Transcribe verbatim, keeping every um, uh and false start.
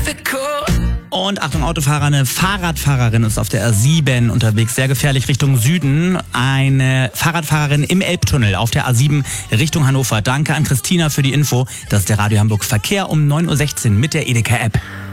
Und Achtung, Autofahrer, eine Fahrradfahrerin ist auf der R sieben unterwegs, sehr gefährlich Richtung Süden. Eine Fahrradfahrerin im Elbtunnel auf der A sieben Richtung Hannover. Danke an Christina für die Info. Das ist der Radio Hamburg Verkehr um neun Uhr sechzehn mit der Edeka-App.